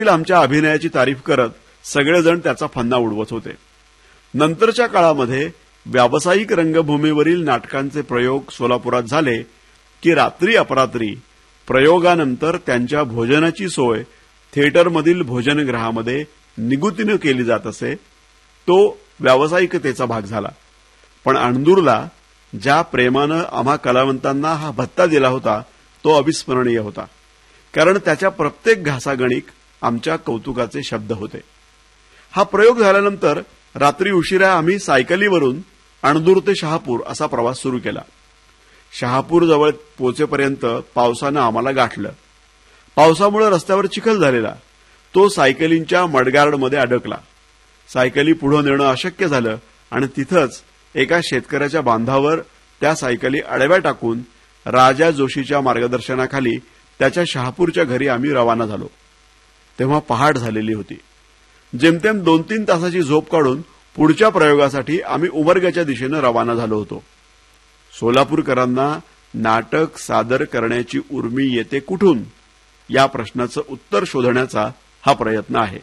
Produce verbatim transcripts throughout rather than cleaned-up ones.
आमच्या अभिनयाची तारीफ करत सगळेजण त्याचा फन्ना उडवत होते. नंतरच्या काळामध्ये व्यावसायिक रंगभूमीवरील नाटकांचे प्रयोग सोलापुरात झाले की रात्री अपरात्री प्रयोगानंतर त्यांच्या भोजनाची सोय थिएटरमधील भोजनगृहामध्ये निगुतीनं केली जात असे. तो व्यावसायिकतेचा भाग झाला. पण अणदूरला ज्या प्रेमानं आम्हा कलावंतांना हा भत्ता दिला होता तो अविस्मरणीय होता. कारण त्याच्या प्रत्येक घासागणिक आमच्या कौतुकाचे शब्द होते. हा प्रयोग झाल्यानंतर रात्री उशिरा आम्ही सायकलीवरून अणदूर ते शहापूर असा प्रवास सुरू केला. शहापूर जवळ पोहोचेपर्यंत पावसानं आम्हाला गाठलं. पावसामुळे रस्त्यावर चिखल झालेला. तो सायकलींच्या मडगार्डमध्ये अडकला. सायकली पुढे नेणं अशक्य झालं आणि तिथंच एका शेतकऱ्याच्या बांधावर त्या सायकली अडव्या टाकून राजा जोशीच्या मार्गदर्शनाखाली त्याच्या शहापूरच्या घरी आम्ही रवाना झालो. तेव्हा पहाट झालेली होती. जेमतेम दोन तीन तासाची झोप काढून पुढच्या प्रयोगासाठी आम्ही उमरग्याच्या दिशेनं रवाना झालो होतो. सोलापूरकरांना नाटक सादर करण्याची उर्मी येते कुठून या प्रश्नाचं उत्तर शोधण्याचा हा प्रयत्न आहे.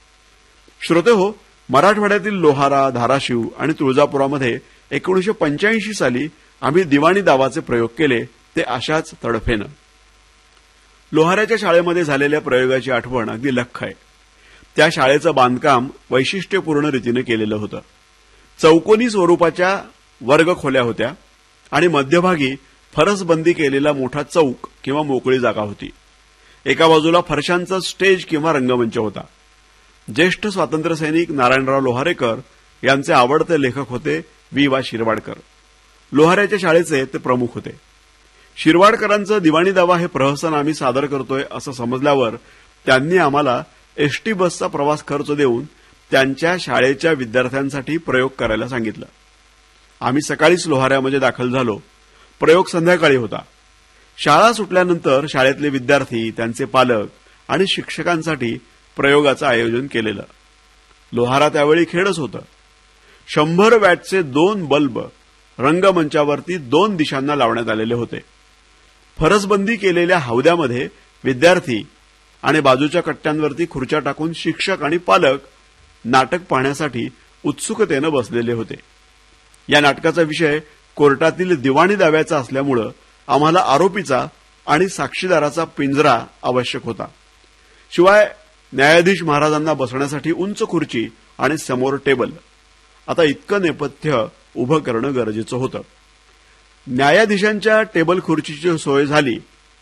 श्रोतेहो, मराठवाड्यातील लोहारा, धाराशिव आणि तुळजापुरामध्ये एकोणीसशे पंच्याऐंशी साली आम्ही दिवाणी दावाचे प्रयोग केले, ते अशाच तडफेनं. लोहाऱ्याच्या शाळेमध्ये झालेल्या प्रयोगाची आठवण अगदी लख्ख आहे. त्या शाळेचं बांधकाम वैशिष्ट्यपूर्ण रीतीने केलेलं होतं. चौकोनी स्वरूपाच्या वर्गखोल्या होत्या आणि मध्यभागी फरसबंदी केलेला मोठा चौक किंवा मोकळी जागा होती. एका बाजूला फरशांचा स्टेज किंवा रंगमंच होता. ज्येष्ठ स्वातंत्र्यसैनिक नारायणराव लोहारेकर यांचे आवडते लेखक होते वि वा शिरवाडकर. लोहाऱ्याच्या शाळेचे ते प्रमुख होते. शिरवाडकरांचं दिवाणी दावा हे प्रहसन आम्ही सादर करतोय असं समजल्यावर त्यांनी आम्हाला एसटी बसचा प्रवास खर्च देऊन त्यांच्या शाळेच्या विद्यार्थ्यांसाठी प्रयोग करायला सांगितलं. आम्ही सकाळीच लोहाऱ्यामध्ये दाखल झालो. प्रयोग संध्याकाळी होता. शाळा सुटल्यानंतर शाळेतले विद्यार्थी, त्यांचे पालक आणि शिक्षकांसाठी प्रयोगाचं आयोजन केलेलं. लोहारा त्यावेळी खेडच होतं. शंभर वॅटचे दोन बल्ब रंगमंचावरती दोन दिशांना लावण्यात आलेले होते. फरसबंदी केलेल्या हौद्यामध्ये विद्यार्थी आणि बाजूच्या कट्ट्यांवरती खुर्च्या टाकून शिक्षक आणि पालक नाटक पाहण्यासाठी उत्सुकतेनं बसलेले होते. या नाटकाचा विषय कोर्टातील दिवाणी दाव्याचा असल्यामुळं आम्हाला आरोपीचा आणि साक्षीदाराचा पिंजरा आवश्यक होता. शिवाय न्यायाधीश महाराजांना बसण्यासाठी उंच खुर्ची आणि समोर टेबल. आता इतकं नेपथ्य उभं करणं गरजेचं होतं. न्यायाधीशांच्या टेबल खुर्चीची सोय झाली,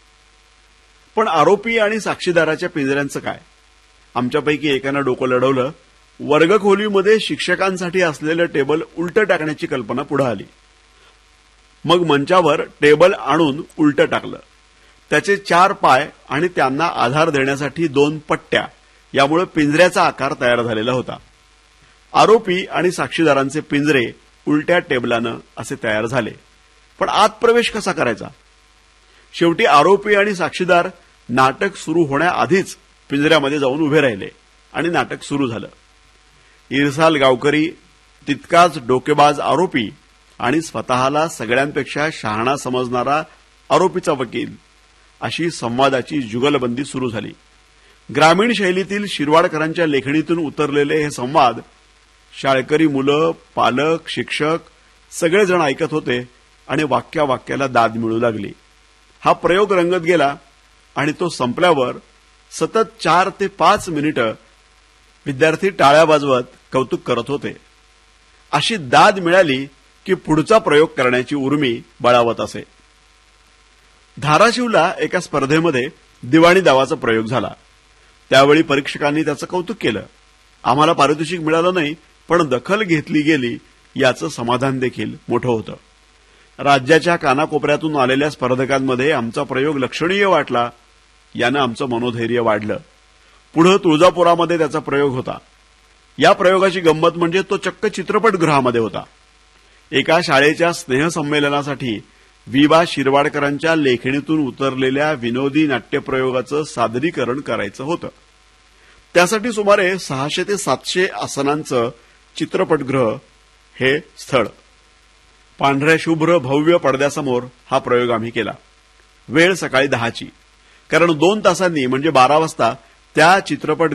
पण आरोपी आणि साक्षीदाराच्या पिंजऱ्यांचं काय? आमच्यापैकी एकानं डोकं लढवलं. वर्गखोलीमध्ये शिक्षकांसाठी असलेलं टेबल उलटं टाकण्याची कल्पना पुढे आली. मग मंचावर टेबल आणून उलटं टाकलं. त्याचे चार पाय आणि त्यांना आधार देण्यासाठी दोन पट्ट्या, यामुळे पिंजऱ्याचा आकार तयार झालेला होता. आरोपी आणि साक्षीदारांचे पिंजरे उलट्या टेबलानं असे तयार झाले. पण आत प्रवेश कसा करायचा? शेवटी आरोपी आणि साक्षीदार नाटक सुरू होण्याआधीच पिंजऱ्यामध्ये जाऊन उभे राहिले आणि नाटक सुरू झालं. इरसाल गावकरी, तितकाच डोकेबाज आरोपी आणि स्वतःला सगळ्यांपेक्षा शहाणा समजणारा आरोपीचा वकील, अशी संवादाची जुगलबंदी सुरू झाली. ग्रामीण शैलीतील शिरवाडकरांच्या लेखणीतून उतरलेले हे संवाद शाळकरी मुलं, पालक, शिक्षक सगळेजण ऐकत होते आणि वाक्या वाक्याला दाद मिळू लागली. हा प्रयोग रंगत गेला आणि तो संपल्यावर सतत चार ते पाच मिनिटं विद्यार्थी टाळ्या वाजवत कौतुक करत होते. अशी दाद मिळाली की पुढचा प्रयोग करण्याची उर्मी बळावत असे. धाराशिवला एका स्पर्धेमध्ये दिवाणी दावाचा प्रयोग झाला. त्यावेळी परीक्षकांनी त्याचं कौतुक केलं. आम्हाला पारितोषिक मिळालं नाही, पण दखल घेतली गेली याचं समाधान देखील मोठं होतं. राज्याच्या कानाकोपऱ्यातून आलेल्या स्पर्धकांमध्ये आमचा प्रयोग लक्षणीय वाटला. यानं आमचं मनोधैर्य वाढलं. पुढे तुळजापुरामध्ये त्याचा प्रयोग होता. या प्रयोगाची गंमत म्हणजे तो चक्क चित्रपटगृहामध्ये होता. एका शाळेच्या स्नेहसंमेलनासाठी वि वा शिरवाडकरांच्या लेखणीतून उतरलेल्या विनोदी नाट्यप्रयोगाचं सादरीकरण करायचं होतं. त्यासाठी सुमारे सहाशे ते सातशे आसनांचं चित्रपटगृह हे स्थळ. पांढऱ्या शुभ्र भव्य पडद्यासमोर हा प्रयोग आम्ही केला. वेळ सकाळी दहाची. कारण दोन तासांनी म्हणजे बारा वाजता त्या चित्रपट